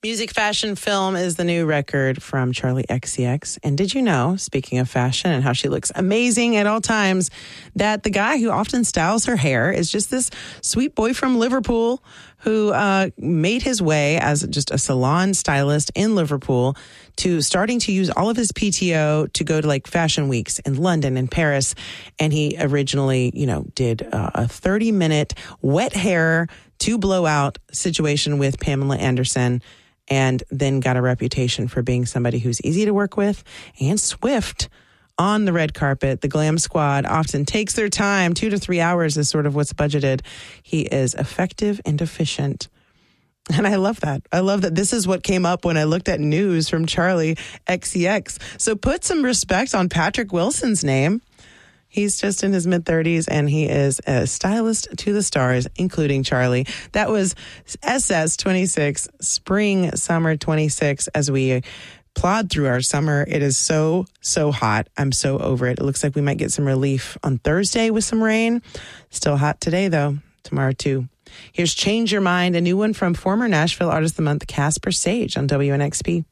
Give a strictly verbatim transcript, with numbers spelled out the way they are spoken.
Music, Fashion, Film is the new record from Charli X C X. And did you know, speaking of fashion and how she looks amazing at all times, that the guy who often styles her hair is just this sweet boy from Liverpool who uh, made his way as just a salon stylist in Liverpool to starting to use all of his P T O to go to like fashion weeks in London and Paris. And he originally, you know, did uh, a thirty minute wet hair to blowout situation with Pamela Anderson, and then got a reputation for being somebody who's easy to work with and swift on the red carpet. The glam squad often takes their time. Two to three hours is sort of what's budgeted. He is effective and efficient. And I love that. I love that this is what came up when I looked at news from Charli X C X. So put some respect on Patrick Wilson's name. He's just in his mid-thirties, and he is a stylist to the stars, including Charli. That was S S twenty-six, Spring Summer twenty-six, as we plod through our summer. It is so, so hot. I'm so over it. It looks like we might get some relief on Thursday with some rain. Still hot today, though. Tomorrow, too. Here's Change Your Mind, a new one from former Nashville Artist of the Month, Casper Sage, on W N X P.